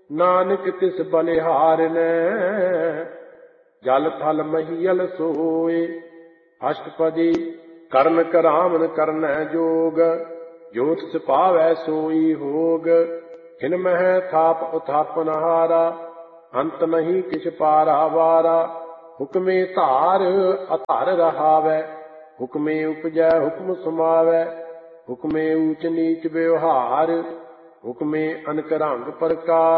नानक तिस बलिहारिन जल थल महीयल सोए। अष्टपदी करण करामन करन जोग जोत सिपावै सोई होग। हिन मह थाप उथापन हारा अंत नहीं किछ पारा वारा। हुक्मे धार अधर रहावै हुक्मे उपजै हुक्म समावै। हुक्मे ऊच नीच व्यवहार हुक्मे अनक रंग प्रकार।